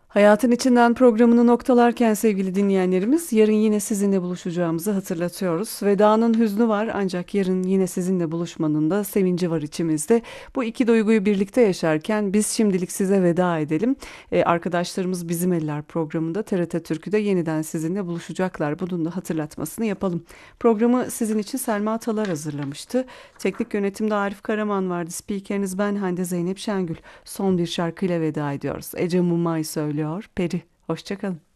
Hayatın içinden programını noktalarken sevgili dinleyenlerimiz, yarın yine sizinle buluşacağımızı hatırlatıyoruz. Vedanın hüznü var ancak yarın yine sizinle buluşmanın da sevinci var içimizde. Bu iki duyguyu birlikte yaşarken biz şimdilik size veda edelim. Arkadaşlarımız Bizim Eller programında TRT Türkü'de yeniden sizinle buluşacaklar. Bunun da hatırlatmasını yapalım. Programı sizin için Selma Talar hazırlamıştı. Teknik yönetimde Arif Karaman vardı. Spikeriniz ben Hande Zeynep Şengül. Son bir şarkıyla veda ediyoruz. Ece Mumay söylüyor. Peri, hoşça kalın.